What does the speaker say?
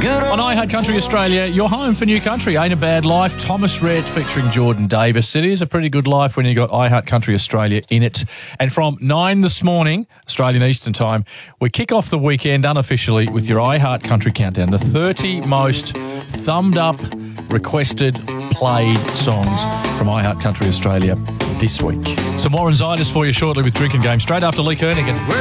On I Heart Country Australia, your home for new country. Ain't a Bad Life. Thomas Rhett featuring Jordan Davis. It is a pretty good life when you got I Heart Country Australia in it. And from 9 this morning, Australian Eastern Time, we kick off the weekend unofficially with your I Heart Country Countdown. The 30 most thumbed up, requested, played songs from I Heart Country Australia this week. Some more Anxiety for you shortly with Drinking Game straight after Lee Kernaghan.